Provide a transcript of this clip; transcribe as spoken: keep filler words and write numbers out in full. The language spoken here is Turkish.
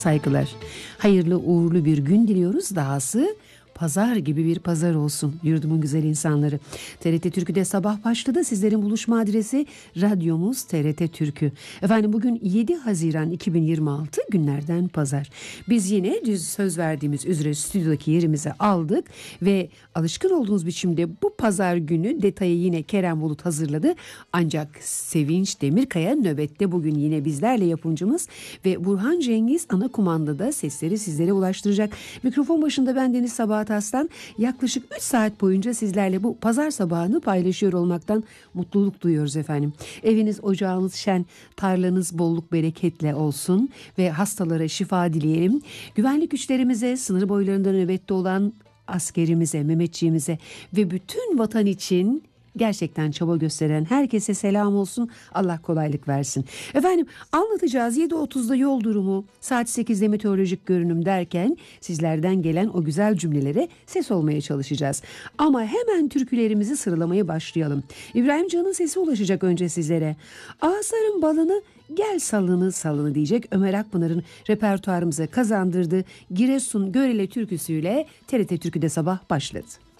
Saygılar. Hayırlı uğurlu bir gün diliyoruz. Dahası pazar gibi bir pazar olsun yurdumun güzel insanları. T R T Türkü'de sabah başladı. Sizlerin buluşma adresi radyomuz T R T Türkü. Efendim bugün yedi Haziran iki bin yirmi altı günlerden pazar. Biz yine düz söz verdiğimiz üzere stüdyodaki yerimize aldık ve alışkın olduğunuz biçimde bu pazar günü detayı yine Kerem Bulut hazırladı. Ancak Sevinç Demirkaya nöbette bugün yine bizlerle yapımcımız ve Burhan Cengiz ana kumandada sesleri sizlere ulaştıracak. Mikrofon başında ben Deniz Sabahat Aslan, yaklaşık üç saat boyunca sizlerle bu pazar sabahını paylaşıyor olmaktan mutluluk duyuyoruz efendim. Eviniz ocağınız şen, tarlanız bolluk bereketle olsun ve hastalara şifa dileyelim. Güvenlik güçlerimize, sınır boylarında nöbette olan askerimize, Mehmetçiğimize ve bütün vatan için gerçekten çaba gösteren herkese selam olsun. Allah kolaylık versin. Efendim anlatacağız yedi otuzda yol durumu, saat sekizde meteorolojik görünüm derken sizlerden gelen o güzel cümlelere ses olmaya çalışacağız. Ama hemen türkülerimizi sıralamaya başlayalım. İbrahim Can'ın sesi ulaşacak önce sizlere. Ağızların balını gel salını salını diyecek Ömer Akpınar'ın repertuarımıza kazandırdığı Giresun Görele türküsüyle T R T Türkü'de sabah başladı.